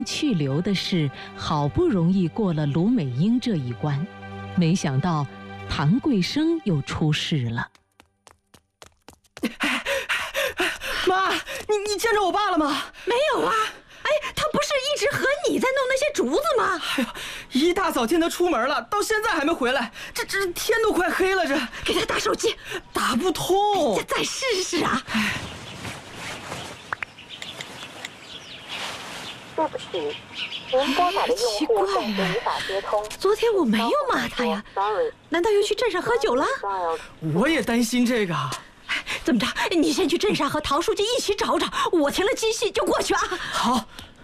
去留的事好不容易过了卢美英这一关，没想到唐桂生又出事了。 妈，你见着我爸了吗？ 没有啊。哎，他不是一直和你在弄那些竹子吗？ 哎呦，一大早见他出门了，到现在还没回来，这天都快黑了，这给他打手机， 打不通。 再试试啊。 对不起，您拨打的用户暂时无法接通。 昨天我没有骂他呀，难道又去镇上喝酒了？ 我也担心这个。 怎么着？你先去镇上和陶书记一起找找，我停了机器就过去啊。 好。